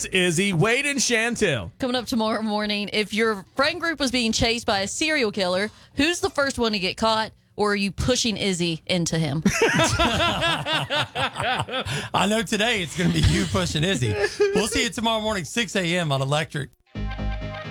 It's Izzy, Wade, and Chantel. Coming up tomorrow morning, if your friend group was being chased by a serial killer, who's the first one to get caught? Or are you pushing Izzy into him? I know today it's going to be you pushing Izzy. We'll see you tomorrow morning, 6 a.m. on Electric.